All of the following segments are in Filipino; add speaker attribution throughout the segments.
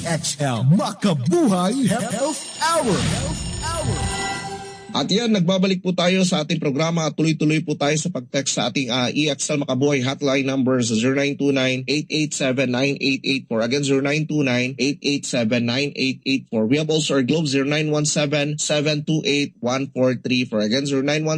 Speaker 1: EXL Makabuhay Health Hour.
Speaker 2: At yan, nagbabalik po tayo sa ating programa at tuloy-tuloy po tayo sa pag-text sa ating EXL Makabuhay hotline number sa 0929-887-9884. Again, 0929-887-9884. We have also our Globe 0917-728-1434. Again,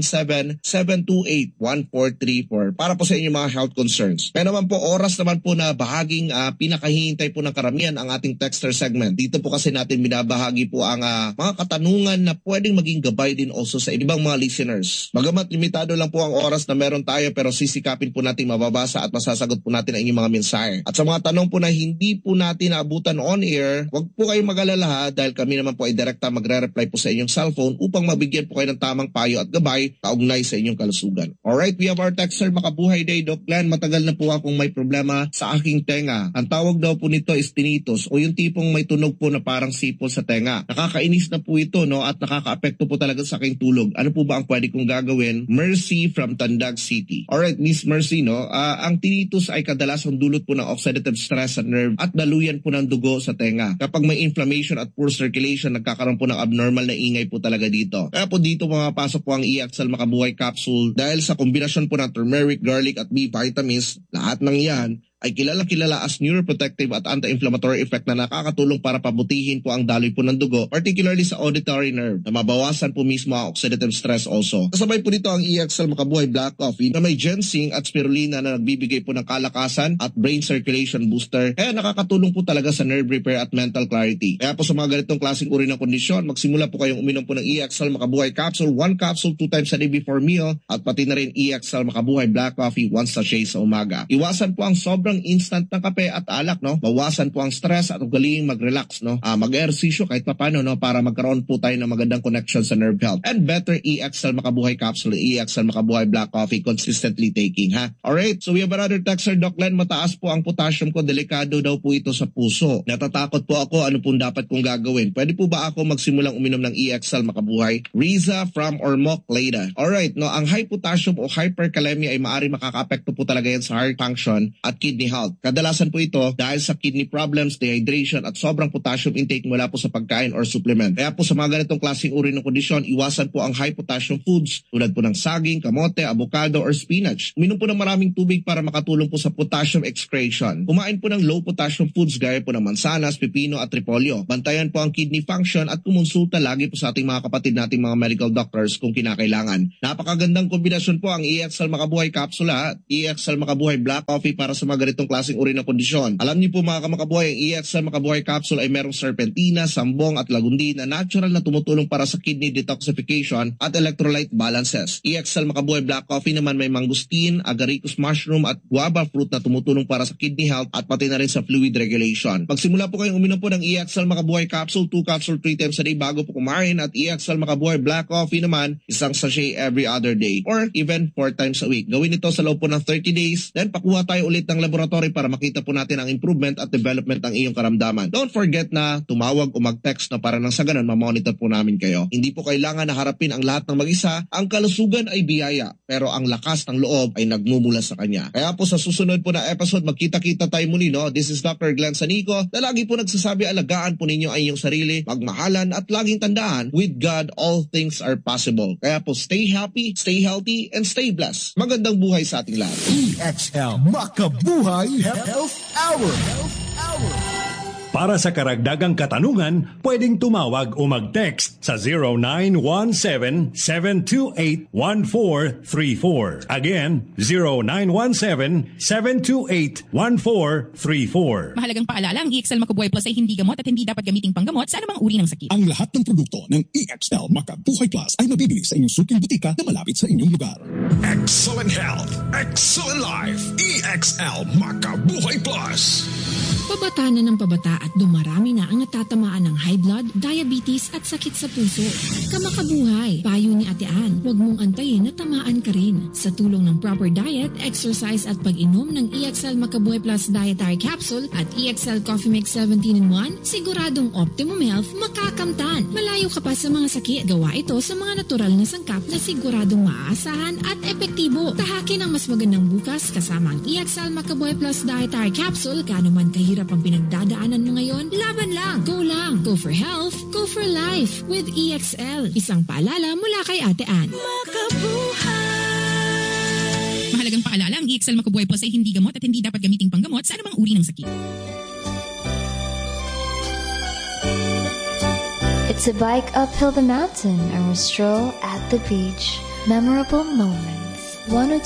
Speaker 2: 0917-728-1434. Para po sa inyong mga health concerns. Kaya naman po, oras naman po na bahaging pinakahihintay po ng karamihan ang ating texter segment. Dito po kasi natin binabahagi po ang mga katanungan na pwedeng maging gabay din also sa ibang mga listeners. Bagamat limitado lang po ang oras na meron tayo, pero sisikapin po natin mababasa at masasagot po natin ang inyong mga mensahe. At sa mga tanong po na hindi po natin naabutan on air, wag po kayong mag-alala dahil kami naman po ay direkta magre-reply po sa inyong cellphone upang mabigyan po kayo ng tamang payo at gabay kaugnay sa inyong kalusugan. Alright, we have our texter Makabuhay Day. Doc Glenn, matagal na po akong may problema sa aking tenga. Ang tawag daw po nito is tinnitus o yung tipong may tunog po na parang sipol sa tenga. Nakakainis na po ito, no, at nakakaapekto po talaga sa aking tulog. Ano po ba ang pwede kong gagawin? Mercy from Tandag City. Alright, Miss Mercy, no? Ang tinnitus ay kadalasang dulot po ng oxidative stress sa nerve at daluyan po ng dugo sa tenga. Kapag may inflammation at poor circulation, nagkakaroon po ng abnormal na ingay po talaga dito. Kaya po dito pumapasok po ang EXL Makabuhay Capsule dahil sa kombinasyon po ng turmeric, garlic at B vitamins, lahat ng yan ay kilala as neuroprotective at anti-inflammatory effect na nakakatulong para pabutihin po ang daloy po ng dugo, particularly sa auditory nerve, na mabawasan po mismo ang oxidative stress also. Kasabay po nito ang EXL Makabuhay Black Coffee na may ginseng at spirulina na nagbibigay po ng kalakasan at brain circulation booster, kaya nakakatulong po talaga sa nerve repair at mental clarity. Kaya po sa mga ganitong klaseng uri ng kondisyon, magsimula po kayong uminom po ng EXL Makabuhay Capsule, 1 capsule 2 times a day before meal, at pati na rin EXL Makabuhay Black Coffee 1 sachet sa umaga. Iwasan po ang sobrang instant na kape at alak, no? Bawasan po ang stress at ugaling mag-relax, no? Mag-ehersisyo kahit papano, no? Para magkaroon po tayo ng magandang connection sa nerve health. And better EXL Makabuhay Capsule, EXL Makabuhay Black Coffee consistently taking, ha? Alright, so we have another texter, Doc Len, mataas po ang potassium ko, delikado daw po ito sa puso. Natatakot po ako, ano pong dapat kong gagawin? Pwede po ba ako magsimulang uminom ng EXL Makabuhay? Riza from Ormoc, Leyda. Alright, no? Ang high potassium o hyperkalemia ay maaari makaka-apekto po talaga yan sa heart function at kidney health. Kadalasan po ito dahil sa kidney problems, dehydration at sobrang potassium intake mula po sa pagkain or supplement. Kaya po sa mga ganitong klaseng uri ng kondisyon, iwasan po ang high potassium foods tulad po ng saging, kamote, avocado or spinach. Uminom po ng maraming tubig para makatulong po sa potassium excretion. Kumain po ng low potassium foods gaya po ng mansanas, pipino at repolyo. Bantayan po ang kidney function at kumonsulta lagi po sa ating mga kapatid nating mga medical doctors kung kinakailangan. Napakagandang kombinasyon po ang EXL Makabuhay Capsule at EXL Makabuhay Black Coffee para sa mga ganitong klaseng uri ng kondisyon. Alam niyo po mga kamakabuhay, ang EXL Makabuhay Capsule ay merong serpentina, sambong at lagundi na natural na tumutulong para sa kidney detoxification at electrolyte balances. EXL Makabuhay Black Coffee naman may mangustin, agaricus mushroom at guava fruit na tumutulong para sa kidney health at pati na rin sa fluid regulation. Magsimula po kayong uminom po ng EXL Makabuhay Capsule, 2 capsule 3 times a day bago po kumain, at EXL Makabuhay Black Coffee naman, isang sachet every other day or even 4 times a week. Gawin ito sa loob po ng 30 days, then pakuha tayo ulit ng laboratory para makita po natin ang improvement at development ng iyong karamdaman. Don't forget na tumawag o mag-text na para nang sa ganun mamonitor po namin kayo. Hindi po kailangan na harapin ang lahat ng mag-isa. Ang kalusugan ay biyaya, pero ang lakas ng loob ay nagmumula sa kanya. Kaya po sa susunod po na episode, magkita-kita tayo muli, no? This is Dr. Glenn Sanico na lagi po nagsasabi, alagaan po ninyo ang iyong sarili, magmahalan at laging tandaan, with God all things are possible. Kaya po stay happy, stay healthy, and stay blessed. Magandang buhay sa ating lahat.
Speaker 1: EXL Makabuhay Health Hour.
Speaker 3: Para sa karagdagang katanungan, pwedeng tumawag o mag-text sa 0917-728-1434. Again, 0917-728-1434.
Speaker 4: Mahalagang paalala, ang EXL Makabuhay Plus ay hindi gamot at hindi dapat gamiting panggamot sa anumang uri ng sakit.
Speaker 5: Ang lahat ng produkto ng EXL Makabuhay Plus ay mabibili sa inyong suking butika na malapit sa inyong lugar.
Speaker 6: Excellent health, excellent life. EXL Makabuhay Plus.
Speaker 7: Pabata na ng pabata at dumarami na ang natatamaan ng high blood, diabetes at sakit sa puso. Kamakabuhay, payo ni Ate Ann, huwag mong antayin na tamaan ka rin. Sa tulong ng proper diet, exercise at pag-inom ng EXL Makabuhay Plus Dietary Capsule at EXL Coffee Mix 17-in-1, siguradong optimum health makakamtan. Malayo ka pa sa mga sakit. Gawa ito sa mga natural na sangkap na siguradong maaasahan at epektibo. Tahakin ang mas magandang bukas kasama ang EXL Makabuhay Plus Dietary Capsule, kano man kahirap hirap ang pinagdadaanan mo ngayon, laban lang. Go lang. Go for health. Go for life. With EXL. Isang paalala mula kay Ate Ann.
Speaker 4: Mahalagang paalala, ang EXL Makabuhay Plus ay hindi gamot at hindi dapat gamiting panggamot sa anumang uri ng sakit.
Speaker 8: It's a bike uphill the mountain or a stroll at the beach. Memorable moments. 102.5